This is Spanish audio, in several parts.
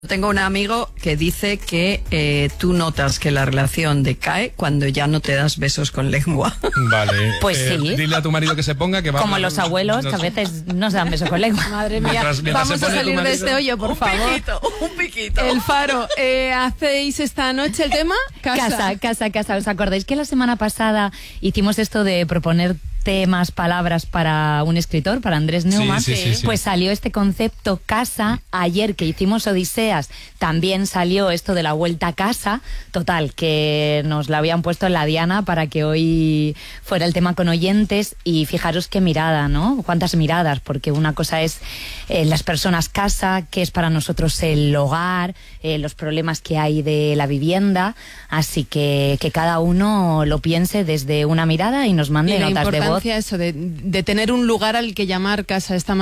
Tengo un amigo que dice que tú notas que la relación decae cuando ya no te das besos con lengua. Vale. Pues sí. Dile a tu marido que se ponga que va. Como los abuelos que a veces no se dan besos con lengua. Madre mía, Mientras vamos se a pone salir tu de marido. este hoyo, por favor. Un piquito. El Faro, ¿hacéis esta noche el tema? Casa. ¿Os acordáis que la semana pasada hicimos esto de proponer temas, palabras para un escritor, para Andrés Neumann? Sí. Pues salió este concepto casa. Ayer que hicimos Odiseas también salió esto de la vuelta a casa. Total, que nos la habían puesto en la diana para que hoy fuera el tema con oyentes. Y fijaros qué mirada, ¿no? Cuántas miradas, porque una cosa es las personas casa, que es para nosotros el hogar, los problemas que hay de la vivienda. Así que cada uno lo piense desde una mirada y nos mande notas de voz. Eso de tener un lugar al que llamar casa. Esta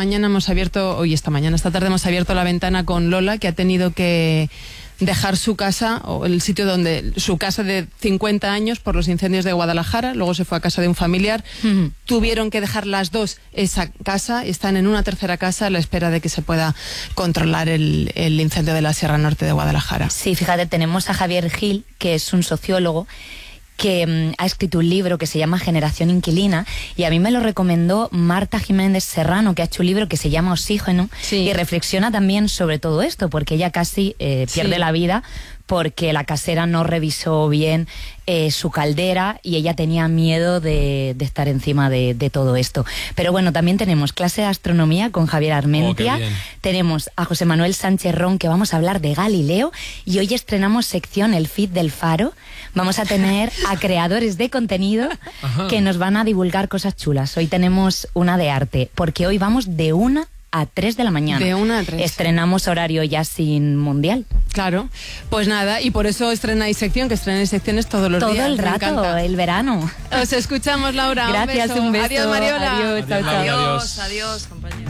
tarde hemos abierto la ventana con Lola, que ha tenido que dejar su casa, o el sitio donde su casa de 50 años por los incendios de Guadalajara. Luego se fue a casa de un familiar. Tuvieron que dejar las dos esa casa, están en una tercera casa a la espera de que se pueda controlar el incendio de la Sierra Norte de Guadalajara. Sí, fíjate, tenemos a Javier Gil, que es un sociólogo que ha escrito un libro que se llama Generación Inquilina, y a mí me lo recomendó Marta Jiménez Serrano, que ha hecho un libro que se llama Oxígeno, y reflexiona también sobre todo esto, porque ella casi pierde la vida porque la casera no revisó bien su caldera y ella tenía miedo de estar encima de todo esto. Pero bueno, también tenemos clase de astronomía con Javier Armentia, tenemos a José Manuel Sánchez Ron, que vamos a hablar de Galileo, y hoy estrenamos sección El Feed del Faro. Vamos a tener a creadores de contenido que nos van a divulgar cosas chulas. Hoy tenemos una de arte, porque hoy vamos de 1 a 3 de la mañana. De 1 a 3. Estrenamos horario ya sin mundial. Claro, pues nada, y por eso estrenáis secciones todos los días. Todo el rato, el verano. Os escuchamos, Laura. Gracias, un beso. Adiós, Mariola. Adiós, chao, chao. Adiós, compañero.